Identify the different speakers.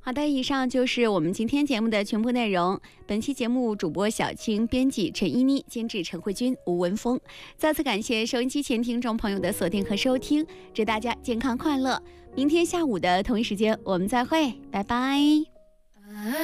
Speaker 1: 好的，以上就是我们今天节目的全部内容。本期节目主播小青，编辑陈依妮，监制陈慧君、吴文峰。再次感谢收音机前听众朋友的锁定和收听，祝大家健康快乐。明天下午的同一时间我们再会，拜拜。